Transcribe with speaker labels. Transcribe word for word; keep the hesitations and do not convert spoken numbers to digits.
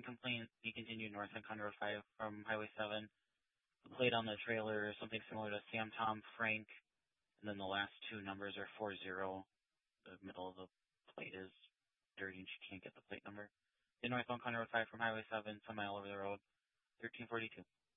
Speaker 1: complaint be continued north on County Road five from Highway seven. The plate on the trailer is something similar to Sam, Tom, Frank, and then the last two numbers are four zero. The middle of the plate is dirty and she can't get the plate number. The northbound County Road five from Highway seven, some mile over the road, thirteen forty-two.